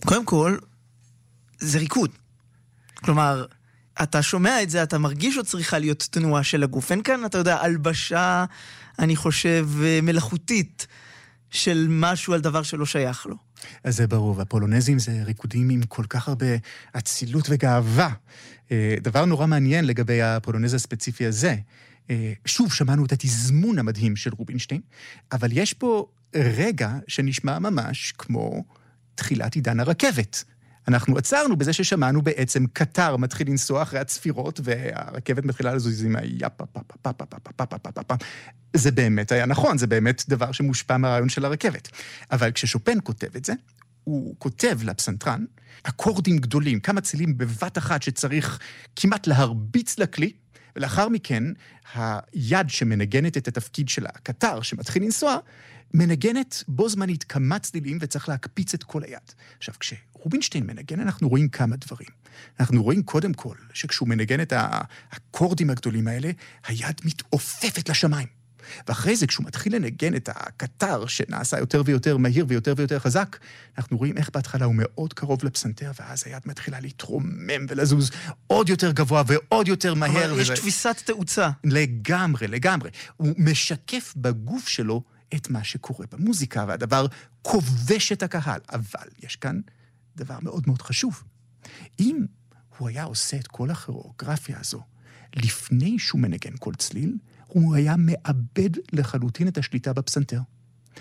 קודם כל, זה ריקוד. כלומר, אתה שומע את זה, אתה מרגיש או צריכה להיות תנועה של הגוף. אין כאן, אתה יודע, הלבשה, אני חושב, מלאכותית של משהו על דבר שלא שייך לו. אז זה ברור, והפולונזים זה ריקודים עם כל כך הרבה אצילות וגאווה. דבר נורא מעניין לגבי הפולונז הספציפי הזה. שוב, שמענו את התזמון המדהים של רובינשטיין, אבל יש פה רגע שנשמע ממש כמו תחילת עידן הרכבת. אנחנו עצרנו בזה ששמענו בעצם קטר מתחיל לנסוע אחרי הצפירות, והרכבת מתחילה לזוז עם זה באמת היה נכון, זה באמת דבר שמושפע מהרעיון של הרכבת. אבל כששופן כותב את זה, הוא כותב לפסנתרן, אקורדים גדולים, כמה צילים בבת אחת שצריך כמעט להרביץ לכלי, ולאחר מכן, היד שמנגנת את התפקיד של הקטר שמתחיל לנסוע, מנגנת בו זמנית כמה צלילים וצריך להקפיץ את כל היד. עכשיו, כשרובינשטיין מנגן, אנחנו רואים כמה דברים. אנחנו רואים קודם כל, שכשהוא מנגן את האקורדים הגדולים האלה, היד מתעופפת לשמיים. ואחרי זה, כשהוא מתחיל לנגן את הקטר שנעשה יותר ויותר מהיר ויותר ויותר חזק, אנחנו רואים איך בהתחלה הוא מאוד קרוב לפסנתר, ואז היד מתחילה להתרומם ולזוז עוד יותר גבוה ועוד יותר מהר. אבל יש תפיסת תאוצה. לגמרי, לגמרי. הוא משקף בגוף שלו את מה שקורה במוזיקה, והדבר כובש את הקהל. אבל יש כאן דבר מאוד מאוד חשוב. אם הוא היה עושה את כל הכוריאוגרפיה הזו, לפני שהוא מנגן כל צליל, הוא היה מאבד לחלוטין את השליטה בפסנתר.